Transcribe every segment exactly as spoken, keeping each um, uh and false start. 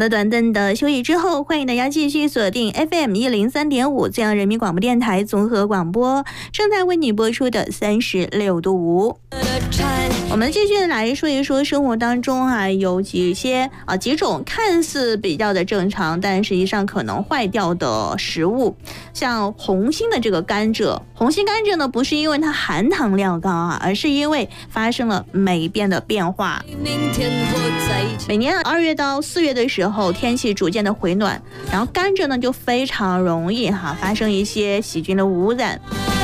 的，短暂的休息之后，欢迎大家继续锁定 F M 一零三点五这样人民广播电台综合广播，正在为你播出的三十六度五。我们继续来说一说生活当中啊，有几些啊几种看似比较的正常，但实际上可能坏掉的食物，像红心的这个甘蔗。红心甘蔗呢，不是因为它含糖量高啊，而是因为发生了霉变的变化。每年二月到四月的时候，天气逐渐的回暖，然后甘蔗呢就非常容易哈发生一些细菌的污染。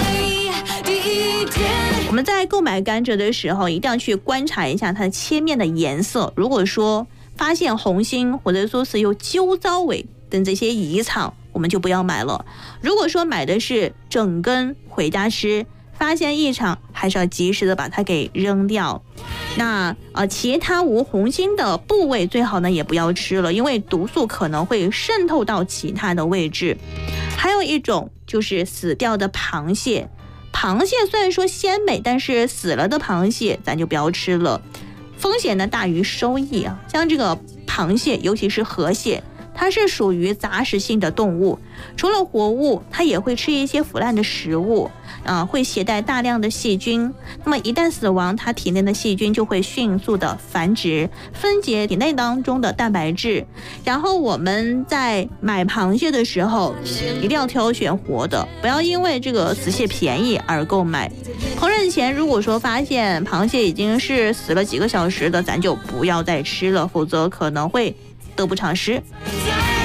我们在购买甘蔗的时候，一定要去观察一下它切面的颜色。如果说发现红心或者说是有揪糟尾等这些异常，我们就不要买了。如果说买的是整根回家吃，发现异常还是要及时的把它给扔掉。那呃，其他无红心的部位最好呢也不要吃了，因为毒素可能会渗透到其他的位置。还有一种就是死掉的螃蟹。螃蟹虽然说鲜美，但是死了的螃蟹咱就不要吃了，风险呢大于收益啊。像这个螃蟹，尤其是河蟹，它是属于杂食性的动物，除了活物，它也会吃一些腐烂的食物，啊、呃，会携带大量的细菌。那么一旦死亡，它体内的细菌就会迅速的繁殖，分解体内当中的蛋白质。然后我们在买螃蟹的时候，一定要挑选活的，不要因为这个死蟹便宜而购买。烹饪前，如果说发现螃蟹已经是死了几个小时的，咱就不要再吃了，否则可能会得不偿失。